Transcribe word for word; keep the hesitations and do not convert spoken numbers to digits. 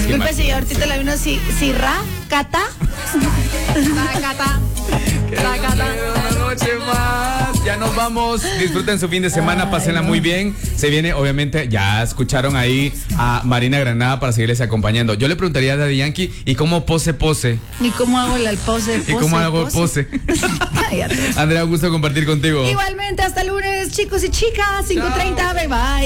Disculpe, señor, ahorita la vino si, si ra, cata. Cata. Una noche más. Ya nos vamos. Disfruten su fin de semana, Ay, pásenla no. muy bien. Se viene, obviamente, ya escucharon ahí a Marina Granada para seguirles acompañando. Yo le preguntaría a Daddy Yankee, ¿y cómo pose pose? ¿Y cómo hago la pose? ¿Y cómo hago pose? Cállate. Andrea, un gusto compartir contigo. Igualmente, hasta lunes, chicos y chicas, cinco treinta, bye bye.